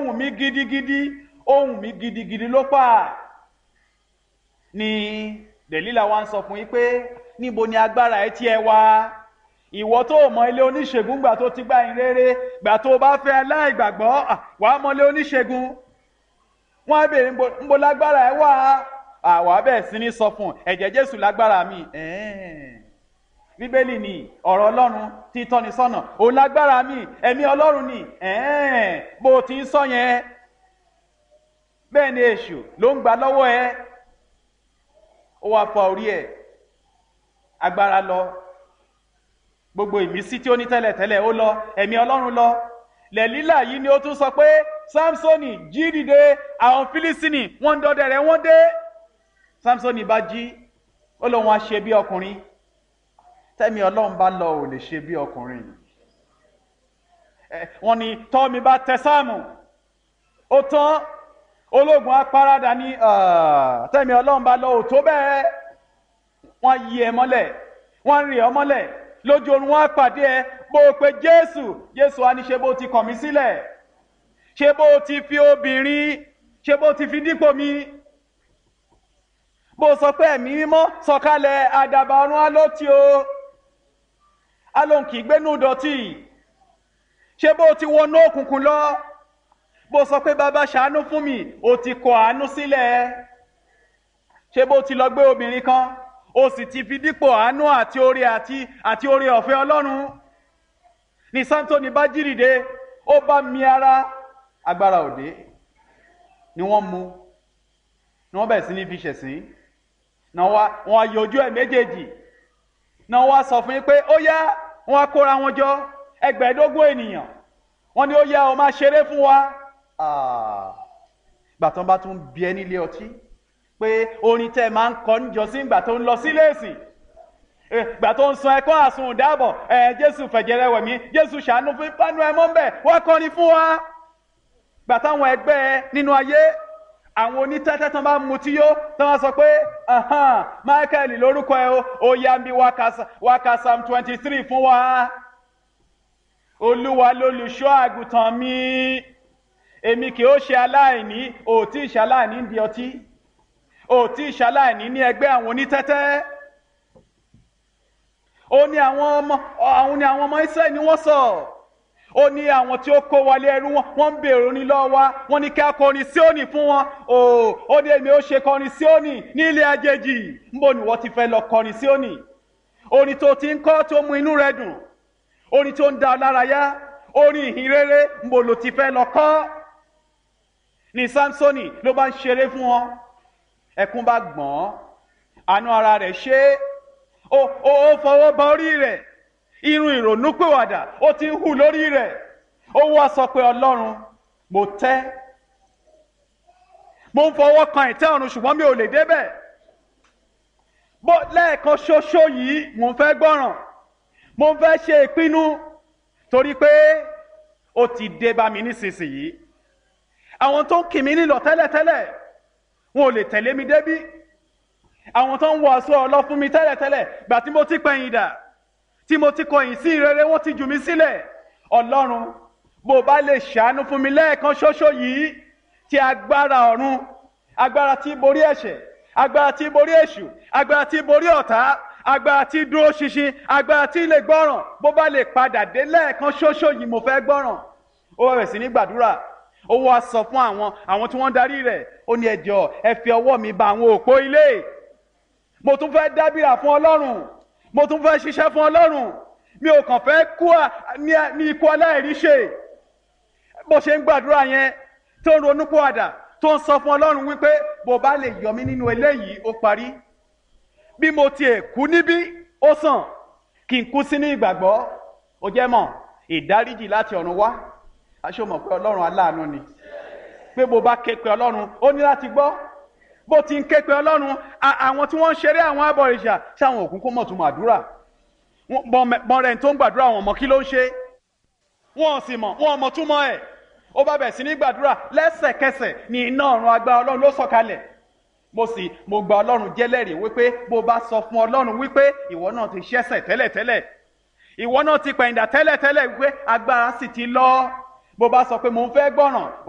ohùn mi gidigidi, ohùn mi gidigidi ló pa. Ni Dèlílà wá ń sọ fún yín pé níbo ni agbára ẹ tí ẹ wá? Ìwọ tó mọ ilé oníṣègùn gbà tó ti gbà yín rere, gbà tó bá fẹ́ aláìgbàgbọ́ wàá mọ ilé oníṣègùn. Wọ́n á béèrè ńbo lágbára ẹ wá? Àwa bẹ́ẹ̀ sí ní sọ fún ẹ̀jẹ̀ Jésù lágbára mi. Bíbélì ni ọ̀rọ̀ Ọlọ́run tí tọ́ni sọ́nà, òun lágbára mi, ẹ̀mí Ọlọ́run ni. Bó ti ń sọ yẹn, bẹ́ẹ̀ ni èṣù ló ń gbà lọ́wọ́ ẹ. Ó wá fọ orí ẹ̀, agbára lọ, gbogbo ìmísí tí ó ní tẹ́lẹ̀tẹ́lẹ̀ ó lọ, ẹ̀mí Ọlọ́run lọ. Dèlílà yìí ni ó tún sọ pé Sámsónì jí dìde, àwọn Fílísítínì wọ́n ń dọdẹ rẹ̀ wọ́n dé. Sámsónì bá jí, ó lóun á ṣe bí ọkùnrin. Tẹ́mi Ọlọ́run bá lọ ò lè ṣe bí ọkùnrin. Wọ́n ní tọ́mi bá tẹ Sáàmù, ó tán, ológun apárádà ní tẹ́mi Ọlọ́run bá lọ ò tó bẹ́ẹ̀. Wọ́n yí ẹ mọ́lẹ̀, wọ́n rí ọ mọ́lẹ̀, lójú oorun wọ́n á pàdé ẹ, bó o pe Jésù á ní ṣe bó ti kọ̀ mí sílẹ̀, ṣe bó ti fi obìnrin, ṣe bó ti fi dípò mi, bó sọ pé ẹ̀mí mímọ́ sọ̀kalẹ̀ àdàbà ọ̀run alótì o, alóhùn kì í gbénú dọ̀tí, ṣe bó ti wọnú òkùnkùn lọ, bó sọ pé bàbá ṣàánú fún mi, o ti kọ̀ àánú sílẹ̀, ṣe bó ti lọ gbé obìnrin kan, o sì ti fi dípò àánú àti oore ọ̀fẹ́ Ọlọ́run. Ní Sámsónì bá jí dìde, ó bá mi ara, agbára òde ni wọ́n mú, ni wọ́n bẹ̀rẹ̀ sí ní fi ṣẹ̀sín, wọ́n á yọjú ẹ̀ méjèèjì, náà wá sọ fún yín pé ó yá, wọ́n á kóra wọn jọ 15 ènìyàn, wọ́n ní ó yá o máa ṣeré fún wa. Gbàtàn bá tún bí ẹ nílé ọtí pé orin tẹ́ máa ń kọ níjọsí ìgbà tó ń lọ sílé ìsìn, gbà tó ń sun ẹkọ́ àsun ìdáàbọ̀, Jésù fẹ̀jẹ̀rẹ̀ wẹ̀ mí, Jésù ṣàánú fún ìpanu ẹ mọ́ ń bẹ̀, wọ́n kọrin fún wa. Gbà táwọn ẹgbẹ́ ẹ nínú ayé, àwọn onítẹ́tẹ́ tán bá mutí yó, tán wá sọ pé Michael lórúkọ ẹ ó yá mi wá ka Psalm 23 fún wa. Olúwa lolùṣọ́ àgùntàn mi, èmi kì ó ṣe aláìní, ò tí ì ṣaláìní ń di ọtí, ò tí ì ṣaláìní ní ẹgbẹ́ àwọn onítẹ́tẹ́. Ó ní àwọn ọmọ Ísírẹ́lì ni wọ́n sọ, ó ní àwọn tí ó kó wọlé ẹrú wọ́n ń bèèrè orin lọ́wọ́ wa, wọ́n ní kí a kọrin Síónì fún wọn. Ó ní èmi ó ṣe kọrin Síónì ní ilé àjèjì. Níbo ni wọ́n ti fẹ́ lọ kọrin Síónì? Orin tó ti ń kọ́ tó mú inú rẹ dùn, orin tó ń dá ọ lára yá, orin ìhìn rere, níbo ló ti fẹ́ lọ kọ́? Ní Sámsónì ló bá ń ṣeré fún wọn, ẹkún bá gbọ̀n, àánú ara rẹ̀ ṣe, ó fọwọ́ bá orí rẹ̀, irun ìrònúpìwàdà ó ti ń hù lórí rẹ̀. Ó wá sọ pé Ọlọ́run, mo tẹ́, mo ń fọwọ́ kan ìtẹ́ ọ̀run ṣùgbọ́n mi ò lè débẹ̀. Bó lẹ́ẹ̀kan ṣoṣo yìí mo ń fẹ́ gbọ́ràn, mo ń fẹ́ ṣe ìpinnu, torí pé ó ti dé bá mi nísinsìnyí. Àwọn tó ń kì mí nílọ̀ tẹ́lẹ̀tẹ́lẹ̀ wọn ò lè tẹ̀lé mi débí. Àwọn tó ń wọ aṣọ ọlọ́ fún mi tẹ́lẹ̀tẹ́lẹ̀, gbà tí mo ti pẹ̀yìn dà, tí mo ti kọ̀yìn sí ìrere, wọ́n ti jù mí sílẹ̀. Ọlọ́run, bó bá lè ṣàánú fún mi lẹ́ẹ̀kan ṣoṣo yìí, tí agbára ọ̀run, agbára tí borí ẹ̀ṣẹ̀, agbára tí borí èṣù, agbára tí borí ọ̀tá, agbára tí dúró ṣinṣin, agbára tí lè gbọ́ràn, bó bá lè padà dé lẹ́ẹ̀kan ṣoṣo yìí, mo fẹ́ gbọ́ràn. Ó bẹ̀rẹ̀ sí ní gbàdúrà, ó wá sọ fún àwọn tí wọ́n darí rẹ̀, ó ní ẹ jọ̀ọ́ ẹ fi ọwọ́ mi ba àwọn òpó ilé. Mo tún fẹ́ dábìrà fún Ọlọ́run, mo tún fẹ́ ṣiṣẹ́ fún Ọlọ́run, mi ò kàn fẹ́ kú ní ikú aláìríṣe. Bó ṣe ń gbàdúrà yẹn, tó ń ronúpìwàdà, tó ń sọ fún Ọlọ́run wípé bó bá lè yọ mí nínú eléyìí ó parí. Bí mo tiẹ̀ kú níbí ó sàn kí n kú sínú ìgbàgbọ́. Ó jẹ́ mọ̀ ìdáríjì láti ọ̀run wá. Aṣọ mọ̀ pé Ọlọ́run aláàánú ni, pé bó bá ké pe Ọlọ́run ó ní láti gbọ́. Bó ti ń ké pe Ọlọ́run, àwọn tí wọ́n ń ṣeré àwọn abọ̀rìṣà ṣáwọn òkúnkún mọ̀ tún màdúrà. Bọ́n rẹ̀ tó ń gbàdúrà wọn mọ̀ kí ló ń ṣe, wọ́n sì mọ̀, wọ́n mọ̀ túmọ̀ ẹ̀. Ó bá bẹ̀ sí ní gbàdúrà, lẹ́sẹ̀kẹsẹ̀ ní iná ọ̀run agbára Ọlọ́run ló sọ̀kalẹ̀. Mo gba Ọlọ́run jẹ́lẹ́rìí wípé bó bá sọ fún Ọlọ́run wípé ìwọ náà ti ṣẹ̀ṣẹ̀ tẹ́lẹ̀tẹ́lẹ̀, ìwọ náà ti pẹ̀yìndà tẹ́lẹ̀tẹ́lẹ̀ wípé agbára sì ti lọ. Bó bá sọ pé mo ń fẹ́ gbọ́ràn,